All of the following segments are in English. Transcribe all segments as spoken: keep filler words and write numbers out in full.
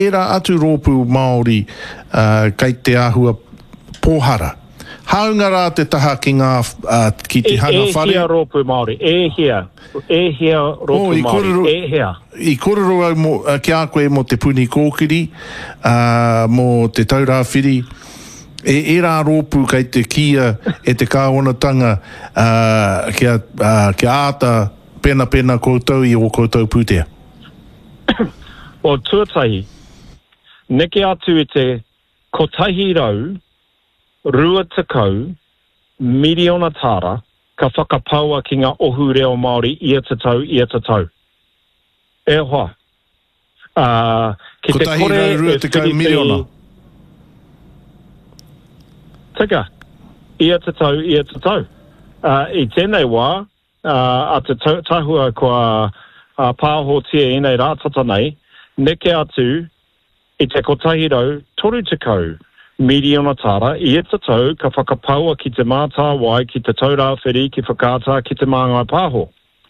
Era atu rōpū Māori uh, kei te āhua pōhara. Haunga rā te taha ki ngā uh, ki te e, hanga e whare. E hea rōpū Māori, e hea, e hea rōpū oh, Māori, e hea. I kororo au mo, uh, ki a koe mo te puni kōkiri, uh, mo te taurāwhiri, e e rā rōpū kei te kia e te kāonatanga uh, kia, uh, kia āta pena pena koutou i o koutou pūtea. O tuatahi, neke atu i te kotahi rau, rua takau, miliona tāra, ka whakapaua ki ngā ohu reo Māori ia tatau, ia tatau. E hoa. Uh, ki kotahi te kore rau, rua e takau, miliona. Tika, ia tatau, ia tatau. Uh, I tēnei wā, uh, a te tahua kua uh, pāhotia i nei rātata nei, neke atu i te kotahi rau, toru takau, miliona tāra, i e tatau ka whakapaua ki te mātā wai, ki te taurāwhiri, ki whakātā, ki te māngai pāho.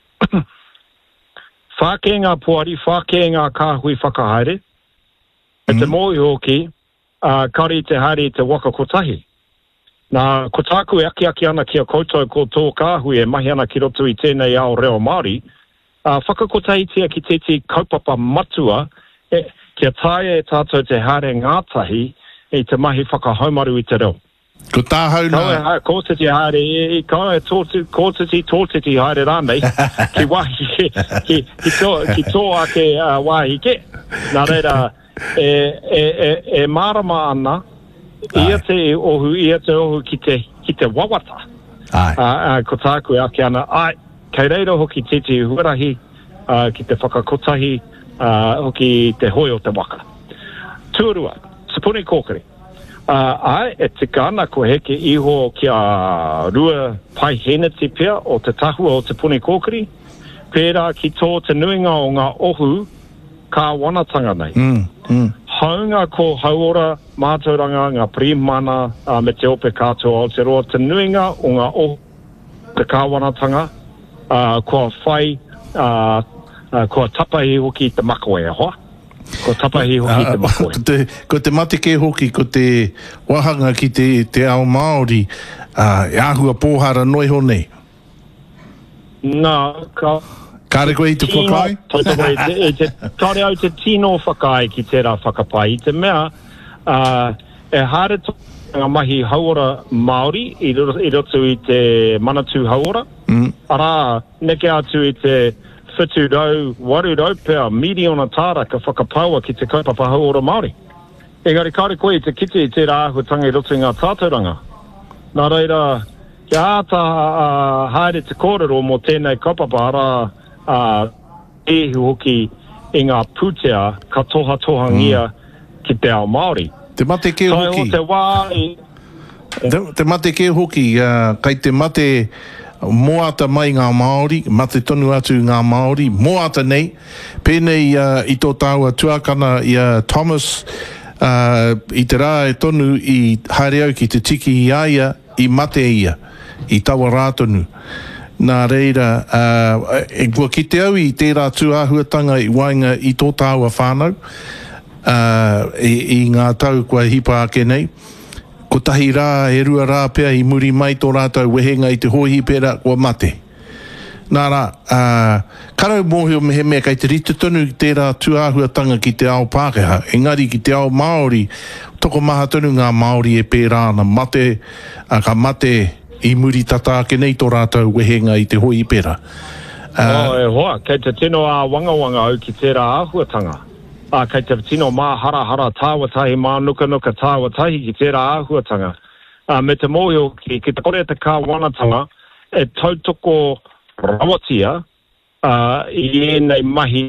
Whāke ngā puari, whāke ngā kāhui whakahaere, e te mōi hoki, uh, kari te haere te waka kotahi. Nā, ko tāku e aki aki ana ki a koutou ko tō kāhui e mahi ana ki roto i tēnei ao reo Māori, uh, whakakotahitia ki te te kaupapa matua, e, kia taia e tātou te haere ngātahi, e te mahi whakahaumaru i te reo. Ko tāhau nā. Kau e kōtiti haere, kau e kōtiti tōtiti haere rānei, ki wahi, ki, ki, tō, ki tō ake uh, wahi ke. Nā reira, e, e, e, e marama ana, ia te ohu, ia te ohu ki te, ki te wawata. Ai. Uh, uh, ko tāku e ake ana, ai, kei reira hoki te te huarahi, uh, ki te whakakotahi, uh, hoki te hoi o te waka. Tuarua, Sapuni Kōkiri. Uh, ai, e te kāna ko heke iho ki a rua pai heneti pia o te tahua o te Puni Kōkiri, pērā ki tō te nuinga o ngā ohu ka wanatanga nei. Mm, mm. Haunga ko hauora mātauranga ngā primana uh, me te ope katoa o te roa te nuinga o ngā ohu te kāwanatanga uh, kua whai uh, uh, kua tapahi hoki te makoe e hoa. Ko tapahi hoki te makoe. Ko te, ko te matike hoki, ko te wahanga ki te, te ao Māori, uh, e āhua pōhara noi honei. Nā, ka... Kāre koe i te whakai? E te tare au te tino whakai ki tērā whakapai. I te mea, uh, e haere tō ngā mahi hauora Māori i roto, i roto i te manatū hauora. Mm. Arā, neke atu i te whitu rau, waru rau pēr, miliona tāra ka whakapaua ki te kaupapa hauora Māori. Engari, kāre koe i te kite i tērā ahutanga i roto i ngā tātauranga. Nā reira, kia āta uh, haere te kōrero mō tēnei kaupapa arā, Uh, e hoki i ngā pūtea ka toha tohangia mm. ki te ao Māori. Te mate ke hoki. Te wā i... Te, te mate ke hoki, uh, kai te mate moata mai ngā Māori, mate tonu atu ngā Māori, moata nei, pēnei uh, i tō tāua tuakana i uh, Thomas, uh, i te rā e tonu i haere au ki te tiki i aia, i mate ia, i taua rātonu. Nā reira, uh, e kua ki te au i tērā tuahuatanga i wainga i tō tāua whānau, uh, i, i ngā tau kua hipa ake nei. Ko tahi rā, e rua rā pēr i muri mai tō rātau wehenga i te hohi pēra kua mate. Nā rā, uh, karau mōhio mehe mea kai te rita tonu i tērā tuahuatanga ki te ao Pākehā. Engari ki te ao Māori, toko maha tonu ngā Māori e pērā na mate, uh, ka mate i muri tata ke nei tō rātau wehenga i te hoi pera. Uh, oh, e hoa, kei te tino a wanga wanga au ki tērā āhuatanga. Uh, kei te tino mā hara hara tāwatahi, mā nuka nuka tāwatahi ki tērā āhuatanga. Uh, me te mōhio ki, ki te kore te kā wanatanga, e tautoko rawatia uh, i enei mahi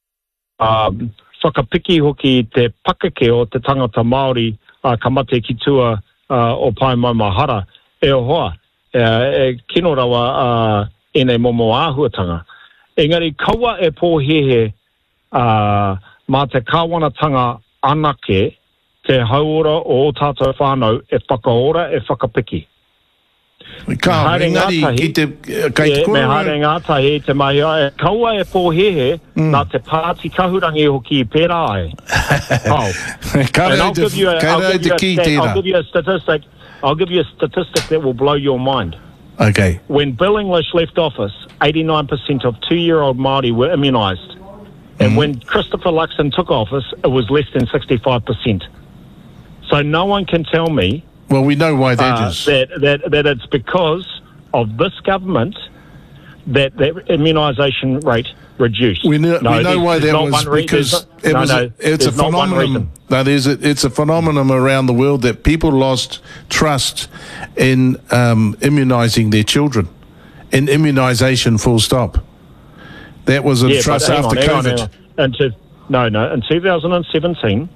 uh, whakapiki hoki te pakake o te tangata Māori uh, ka mate ki tua uh, o pai mai mahara. E hoa, e, e kino rawa uh, e nei momo āhuatanga. Engari, kaua e pōhehe uh, mā te kāwanatanga anake, te hauora o tātou whānau e whakaora, e whakapiki. Ka haere engari ngātahi, ki te uh, kei te e, me haere kora. ngātahi te mai, e, kaua e pōhehe, Mm. nā te pāti kahurangi hoki i pērā ai. Oh. Ka And rau I'll te, give you a, ka I'll rau give te you a, ki stat, I'll tērā. give you a statistic, I'll give you a statistic that will blow your mind. Okay. When Bill English left office, eighty-nine percent of two-year-old Māori were immunised. And Mhm. when Christopher Luxon took office, it was less than sixty-five percent. So no one can tell me Well, we know why that uh, is. that, that, that it's because of this government that that immunisation rate reduced. We know, no, we know there's- why there's that not was one re- because there's it not- was. no, a, no, it's a there's not one phenomenon. reason. That is, it, it's a phenomenon around the world that people lost trust in um, immunising their children, in immunisation. Full stop. That was a Yeah, but trust hang after on, hang on, COVID. hang on. Into, no, no. In two thousand seventeen,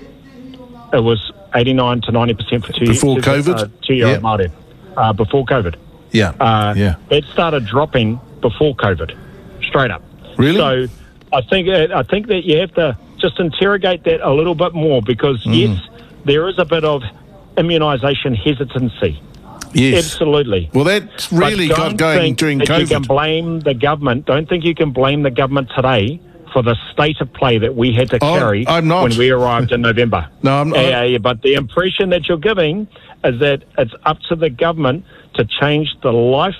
it was eighty-nine to ninety percent for two Before two, COVID? Uh, two-year-old Yeah. Māori. Uh, before COVID. Yeah, Uh, yeah. It started dropping before COVID, straight up. Really? So I think uh, I think that you have to just interrogate that a little bit more because Mm. yes, there is a bit of immunisation hesitancy. Yes. Absolutely. Well, that's really But got don't going think during that You can COVID. blame the government. Don't think you can blame the government today for the state of play that we had to Oh, carry I'm not. when we arrived in November. No, I'm not. Yeah, yeah, but the impression that you're giving is that it's up to the government to change the life,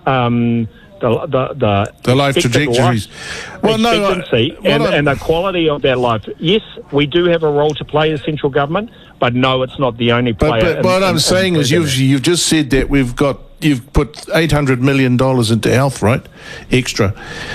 um, the the the, The life expected trajectories. life Well, no, I- expectancy what and, I- and the quality of that life. Yes, we do have a role to play as central government, but no, it's not the only player. But, but in- what I'm in- saying in is, you've you've just said that we've got you've put eight hundred million dollars into health, right? Extra,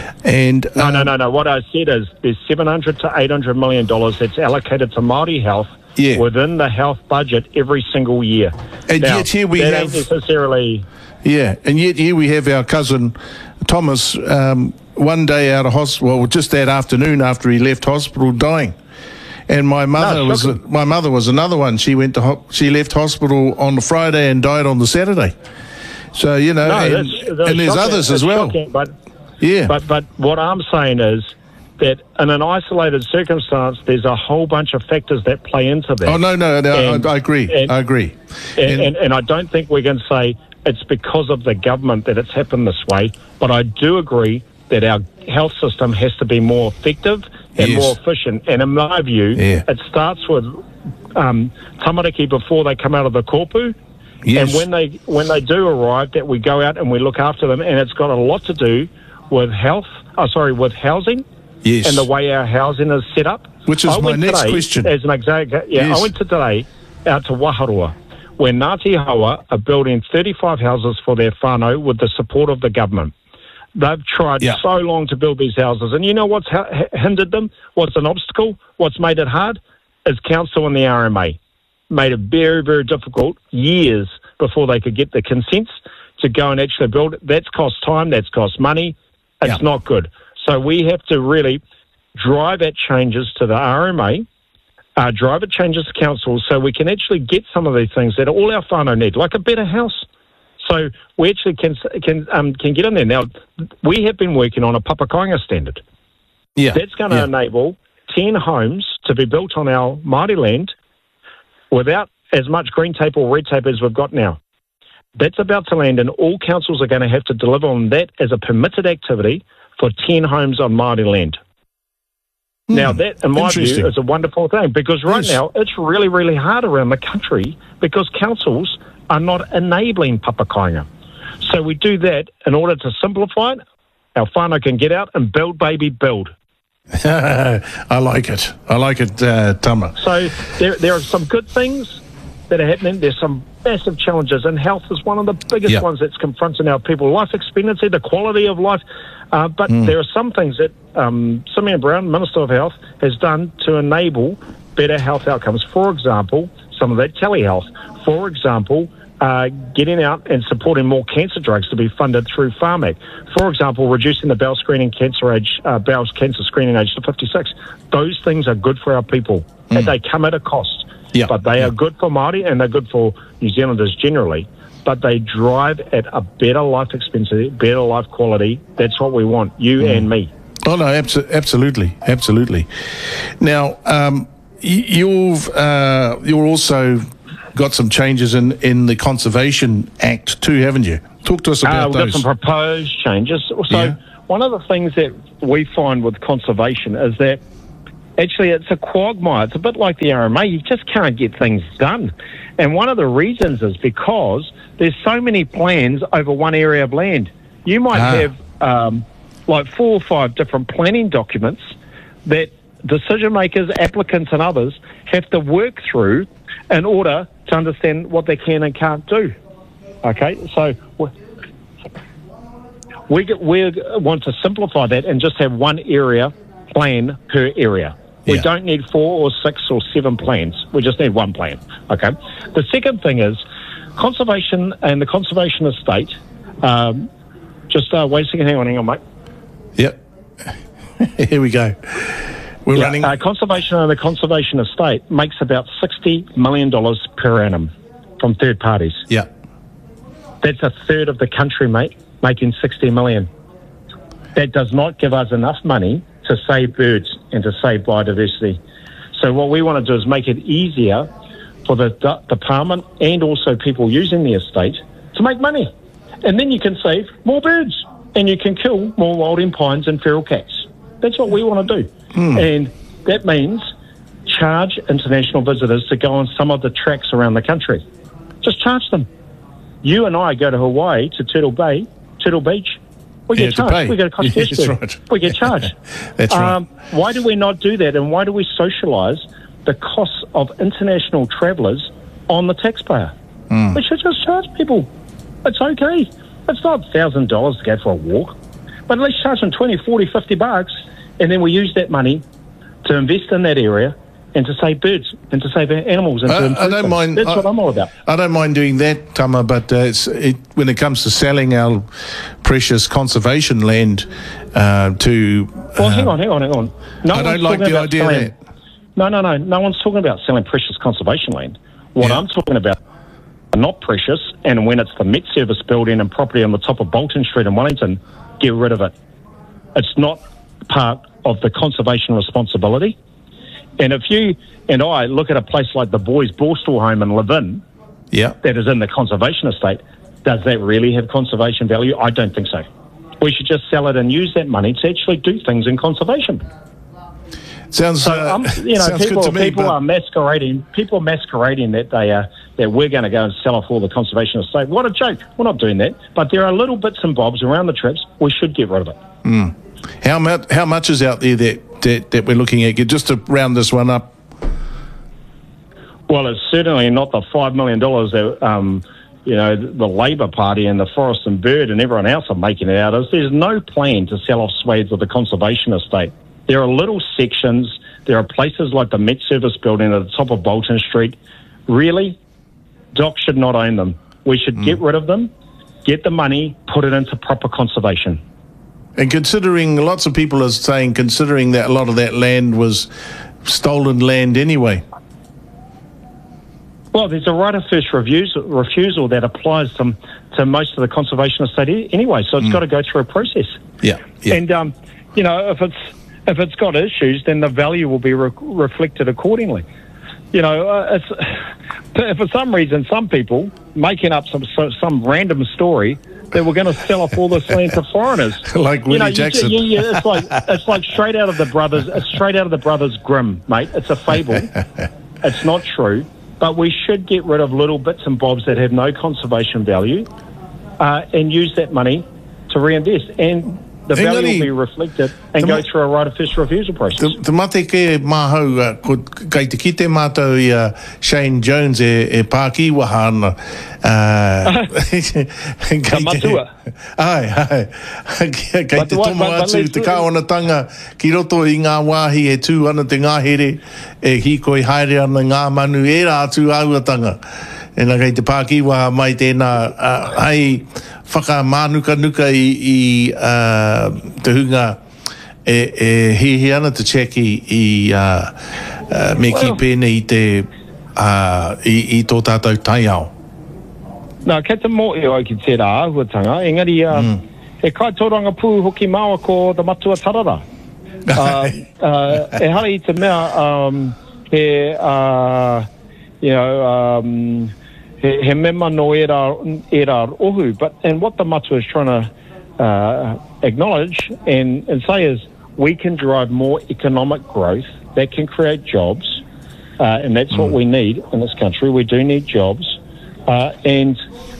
and No, um, no, no, no. What I said is there's seven hundred to eight hundred million dollars that's allocated to Māori health Yeah. within the health budget every single year. And now, yet here we that have- ain't necessarily. Yeah, and yet here we have our cousin Thomas um, one day out of hospital, well, just that afternoon after he left hospital, dying. And my mother No, was shocking. my mother was another one. She went to ho- she left hospital on the Friday and died on the Saturday. So you know, No, and, that's, that's and there's shocking. others It's as well. shocking, but Yeah, but but what I'm saying is that in an isolated circumstance, there's a whole bunch of factors that play into that. oh no, no, no And- I, I agree, and- I agree. And, and, and I don't think we can say it's because of the government that it's happened this way, but I do agree that our health system has to be more effective and Yes. more efficient. And in my view, Yeah. it starts with um, tamariki before they come out of the kōpū. Yes. And when they when they do arrive, that we go out and we look after them, and it's got a lot to do with health. Oh, sorry, with housing. Yes. And the way our housing is set up. Which is I my went next today, question. As an example, yeah, Yes. I went to today out to Waharua, where Ngāti Hawa are building thirty-five houses for their whānau with the support of the government. They've tried Yeah. so long to build these houses, and you know what's ha- hindered them? What's an obstacle? What's made it hard? Is council and the R M A. Made it very, very difficult, years before they could get the consents to go and actually build it. That's cost time, that's cost money. It's Yeah. not good. So we have to really drive at changes to the R M A, uh, drive at changes to council so we can actually get some of these things that all our whānau need, like a better house. So we actually can can um, can get in there. Now, we have been working on a Papakainga standard. yeah, That's going to yeah. enable ten homes to be built on our Māori land without as much green tape or red tape as we've got now. That's about to land, and all councils are going to have to deliver on that as a permitted activity for ten homes on Māori land. Now, Hmm, that, in my interesting. view, is a wonderful thing because right Yes. now it's really, really hard around the country because councils are not enabling Papakainga. So we do that in order to simplify it. Our whānau can get out and build, baby, build. I like it. I like it, uh, Tama. So there, there are some good things that are happening. There's some massive challenges, and health is one of the biggest Yeah. ones that's confronting our people. Life expectancy, the quality of life. Uh, but Mm. there are some things that um, Simeon Brown, Minister of Health, has done to enable better health outcomes. For example, some of that telehealth. For example, uh, getting out and supporting more cancer drugs to be funded through Pharmac. For example, reducing the bowel screening cancer age, uh, bowel cancer screening age to fifty-six. Those things are good for our people, and they come at a cost. Yeah, But they yeah. are good for Māori and they're good for New Zealanders generally. But they drive at a better life expectancy, better life quality. That's what we want, you and me. Oh no, abso- absolutely, absolutely. Now, um, y- you've uh, you're also got some changes in, in the Conservation Act too, haven't you? Talk to us about uh, we've those. got some proposed changes. So Yeah. one of the things that we find with conservation is that actually it's a quagmire. It's a bit like the R M A. You just can't get things done. And one of the reasons is because there's so many plans over one area of land. You might Ah. have um, like four or five different planning documents that decision makers, applicants and others have to work through in order to understand what they can and can't do. Okay, so we, get, we want to simplify that and just have one area plan per area. We Yeah. don't need four or six or seven plans. We just need one plan. Okay. The second thing is conservation and the conservation estate. Um, just uh, wait a second. Hang on, hang on, mate. Yep. Here we go. We're Yeah, running. uh, conservation and the conservation estate makes about sixty million dollars per annum from third parties. Yeah. That's a third of the country, mate, making sixty million. That does not give us enough money to save birds and to save biodiversity. So what we want to do is make it easier for the d- department and also people using the estate to make money. And then you can save more birds and you can kill more wild pines and feral cats. That's what we want to do. Hmm. And that means charge international visitors to go on some of the tracks around the country. Just charge them. You and I go to Hawaii, to Turtle Bay, Turtle Beach. We Yeah, get to pay. charged. We go to Costa Yeah, that's Verde. right. We get charged. That's right. Um, why do we not do that? And why do we socialise the costs of international travellers on the taxpayer? Mm. We should just charge people. It's okay. It's not one thousand dollars to go for a walk. But at least charge them twenty, forty, fifty bucks. And then we use that money to invest in that area and to save birds and to save animals. And to I, improve I don't them. mind. That's I, what I'm all about. I don't mind doing that, Tama, but uh, it's, it, when it comes to selling our precious conservation land uh, to... Well, uh, hang on, hang on, hang on. No I don't one's like talking the about idea of selling- that. No, no, no. No one's talking about selling precious conservation land. What Yeah. I'm talking about are not precious, and when it's the Met Service building and property on the top of Bolton Street in Wellington, get rid of it. It's not part of the conservation responsibility. And if you and I look at a place like the Boys Borstal Home in Levin, Yeah. that is in the conservation estate, does that really have conservation value? I don't think so. We should just sell it and use that money to actually do things in conservation. Sounds, So, uh, um, you know, sounds people, good to me, people but are masquerading. People are masquerading that they are that we're going to go and sell off all the conservation estate. What a joke! We're not doing that. But there are little bits and bobs around the trips. We should get rid of it. how, much, how much is out there that, that, that we're looking at? Just to round this one up. Well, it's certainly not the five million dollars that um, you know the Labor Party and the Forest and Bird and everyone else are making it out of. There's no plan to sell off swathes of the conservation estate. There are little sections. There are places like the Met Service building at the top of Bolton Street. Really, Doc should not own them. We should get rid of them, get the money, put it into proper conservation. And considering, lots of people are saying, considering that a lot of that land was stolen land anyway. Well, there's a right of first refusal, refusal that applies to, to most of the conservation estate e- anyway, so it's got to go through a process. Yeah. yeah. And, um, you know, if it's if it's got issues, then the value will be re- reflected accordingly. You know, uh, it's for some reason, some people making up some so, some random story that we're going to sell off all this land to foreigners. Like you Willie know, you- Jackson. You, you, it's like it's like straight out of the brothers. It's straight out of the Brothers Grimm, mate. It's a fable. It's not true. But we should get rid of little bits and bobs that have no conservation value, uh, and use that money to reinvest. And the Engari, value will be reflected and te go ma- through a right of first refusal process. Te, te mate ke mahau, uh, ko, kai te kite mātou i uh, Shane Jones e, e Pāki wahana. Uh, Ka matua. Ai, ai. Kai But te what- tomo but- but atu, let's te do- kāwanatanga ki roto i ngā wāhi e tū ana te ngāhere, e hiko i haere ana ngā manu e rā atu auatanga. E nā kei te Pāki waha mai tēnā, uh, ai whakamanuka nuka i, i uh, te hunga e, e hi hi ana te cheki i uh, uh, me ki Well- pēne i te uh, i, i tō tātou tai ao. Nā, kei te mō e o ki te rā ahuatanga, engari, uh, Mm. e kai tōranga pū hoki māua ko the matua tarara. uh, uh, e hari i te mea, um, he, uh, you know, um, he, he mema no era, era ohu. But, and what the Matua is trying to uh, acknowledge and, and say is we can drive more economic growth that can create jobs, uh, and that's mm. what we need in this country. We do need jobs, uh, and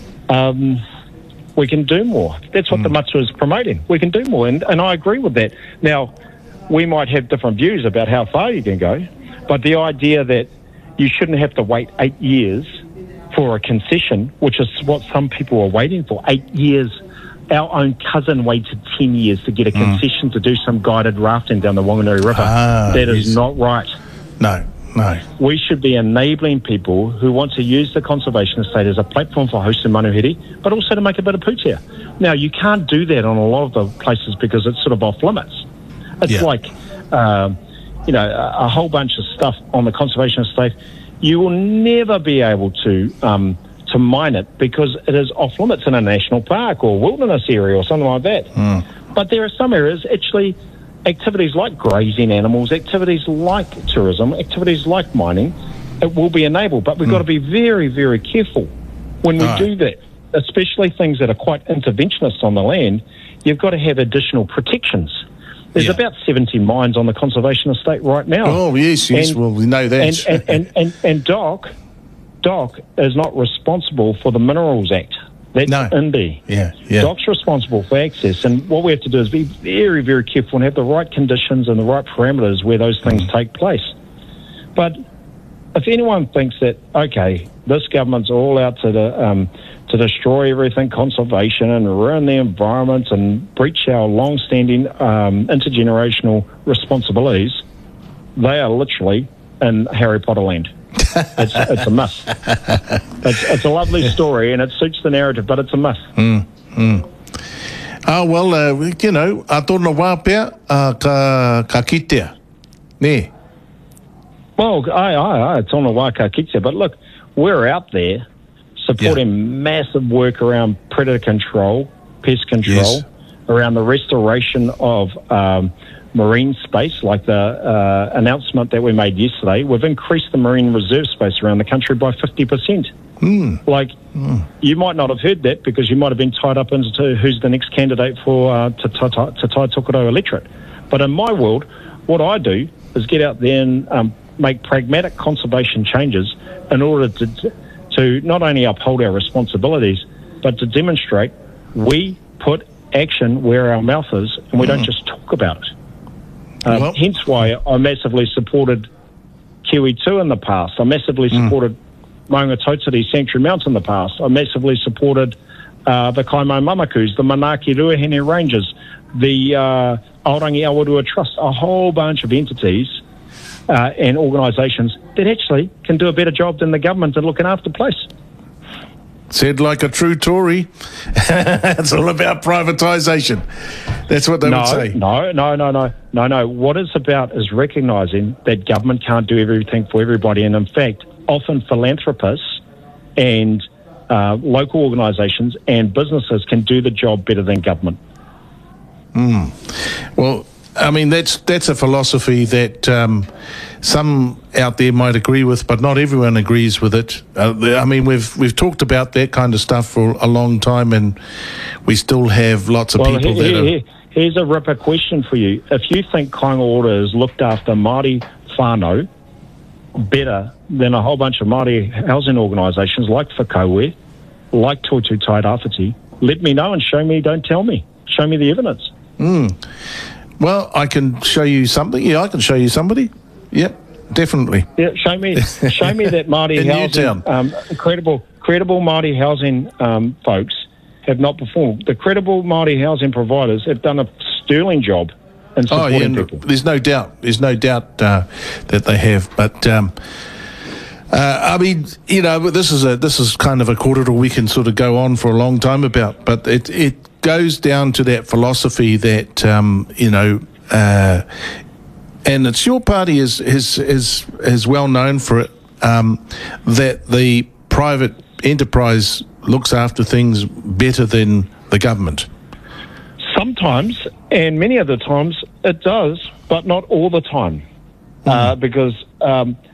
um, we can do more. That's what mm. the Matua is promoting. We can do more, and, and I agree with that. Now, we might have different views about how far you can go, but the idea that you shouldn't have to wait eight years for a concession, which is what some people are waiting for, eight years. Our own cousin waited ten years to get a concession mm. to do some guided rafting down the Wanganui River. Ah, that is yes. not right. No, no. We should be enabling people who want to use the conservation estate as a platform for hosting manuhiri, but also to make a bit of pūtea. Now, you can't do that on a lot of the places because it's sort of off limits. It's yeah. like, um, you know, a, a whole bunch of stuff on the conservation estate. You will never be able to um, to mine it because it is off limits in a national park or wilderness area or something like that. Mm. But there are some areas, actually, activities like grazing animals, activities like tourism, activities like mining, it will be enabled. But we've mm. got to be very, very careful when we right. do that, especially things that are quite interventionist on the land. You've got to have additional protections. There's yeah. about seventy mines on the conservation estate right now. Oh, yes, yes, and, well, we know that. And, and, and, and, and DOC, DOC is not responsible for the Minerals Act. That's no. I N B I. Yeah, yeah. DOC's responsible for access, and what we have to do is be very, very careful and have the right conditions and the right parameters where those things mm. take place. But if anyone thinks that, okay, this government's all out to the... Um, to destroy everything conservation and ruin the environment and breach our long-standing um, intergenerational responsibilities, they are literally in Harry Potter land. It's, it's a myth. It's, it's a lovely story and it suits the narrative, but it's a myth. Mm, mm. Ah, well, uh, you know, a tōna wā pēr, uh, ka, ka kitea. Ne? Well, ai, ai, ai, tōna wā ka kitea. But look, we're out there supporting yeah. massive work around predator control, pest control, yes. around the restoration of um, marine space, like the uh, announcement that we made yesterday. We've increased the marine reserve space around the country by fifty percent. Mm. Like, mm. you might not have heard that because you might have been tied up into who's the next candidate for uh, to, to, to Tai Tokerau electorate. But in my world, what I do is get out there and um, make pragmatic conservation changes in order to... to not only uphold our responsibilities, but to demonstrate we put action where our mouth is and we mm. don't just talk about it. Um, well, hence why I massively supported Kiwi two in the past. I massively mm. supported Maunga Tautiri Sanctuary Mount in the past. I massively supported uh, the Kaimau Mamakus, the Manaki Ruahine Rangers, the uh, Aorangi Awarua Trust, a whole bunch of entities Uh, and organisations that actually can do a better job than the government at looking after place. Said like a true Tory. It's all about privatisation. That's what they no, would say. No, no, no, no, no, no. What it's about is recognising that government can't do everything for everybody. And in fact, often philanthropists and uh, local organisations and businesses can do the job better than government. Mm. Well, I mean, that's that's a philosophy that um, some out there might agree with, but not everyone agrees with it. Uh, I mean, we've we've talked about that kind of stuff for a long time, and we still have lots of well, people here, that are... Here, here's a ripper question for you. If you think Kāinga Ora has looked after Māori whānau better than a whole bunch of Māori housing organisations like Whakaue, like Toitu Tairāwhiti, let me know and show me, don't tell me. Show me the evidence. Mm. Well, I can show you something. Yeah, I can show you somebody. Yep, definitely. Yeah, show me, show me that Māori housing, um, credible, credible Māori housing um, folks have not performed. The credible Māori housing providers have done a sterling job in supporting oh, yeah, people. There's no doubt. There's no doubt uh, that they have. But um, uh, I mean, you know, this is a this is kind of a korero we can sort of go on for a long time about. But it it. goes down to that philosophy that um, you know, uh, and it's your party is is is is well known for it. Um, that the private enterprise looks after things better than the government. Sometimes, and many of the times, it does, but not all the time, mm. uh, because um,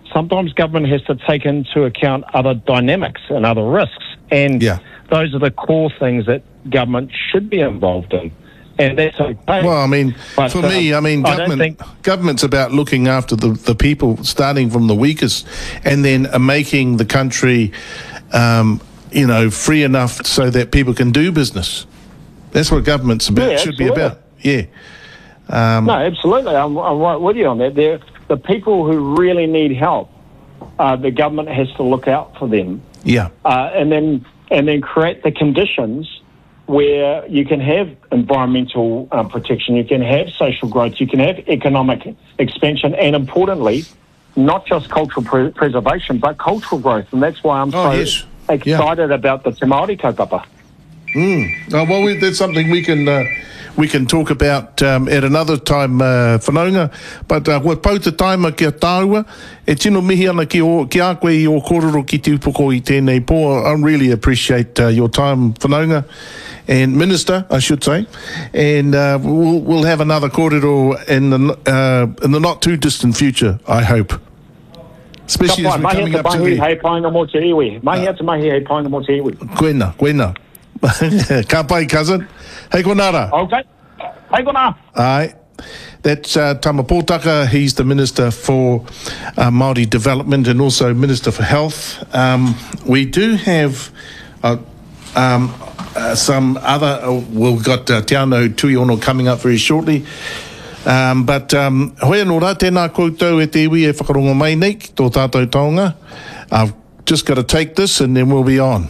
sometimes government has to take into account other dynamics and other risks. And Yeah. those are the core things that government should be involved in. And that's okay. Well, I mean, But, for uh, me, I mean, I don't government think- government's about looking after the, the people, starting from the weakest, and then uh, making the country, um, you know, free enough so that people can do business. That's what government's about. Yeah, should be absolutely. about. Yeah. Um, No, absolutely. I'm, I'm right with you on that. They're, the people who really need help, uh, the government has to look out for them, yeah. uh, and then and then create the conditions where you can have environmental um, protection, you can have social growth, you can have economic expansion, and importantly, not just cultural pre- preservation, but cultural growth. And that's why I'm Oh, so yes. excited about the Te Māori kaupapa. Oh, well, we, that's something we can uh, we can talk about um, at another time, uh, whanaunga. But uh, wa pau te taima kia tāua, e tino mihi ana ki, o, ki a koe i o kororo ki te upoko i tēnei pō. I really appreciate uh, your time, whanaunga, and Minister, I should say. And uh, we'll, we'll have another kororo in the, uh, in the not too distant future, I hope. Especially as we're Mahi coming atu up to mahi the... hei painga mo te iwi. Mahi atu mahi hei painga mo te iwi. Koena, koena. Ka pai, cousin. Hei konara. Okay. Hei kona. Aye. That's uh, Tama Pōtaka. He's the Minister for uh, Māori Development and also Minister for Health. Um, we do have uh, um, uh, some other... Uh, we've got uh, Te Ano Tuiono coming up very shortly. Um, but um, hoi anō rā, tēnā koutou e te iwi e whakarongo mai nei ki tō tātou taonga. I've just got to take this and then we'll be on.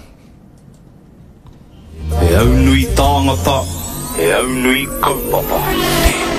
E au nui tāngata, e au nui kaupapa.